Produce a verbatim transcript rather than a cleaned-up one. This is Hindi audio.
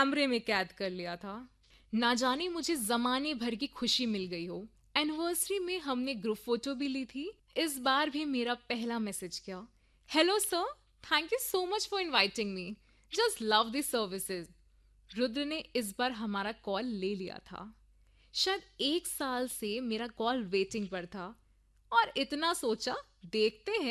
कैमरे में कैद कर लिया था। ना जाने मुझे जमाने भर की खुशी मिल गई हो। एनिवर्सरी में हमने ग्रुप फोटो भी ली थी। इस बार भी मेरा पहला मैसेज क्या, hello sir, thank you so much for inviting me, just love this services. Rudra ने इस बार हमारा कॉल ले लिया था। शायद एक साल से मेरा कॉल वेटिंग पर था और इतना सोचा, देखते हैं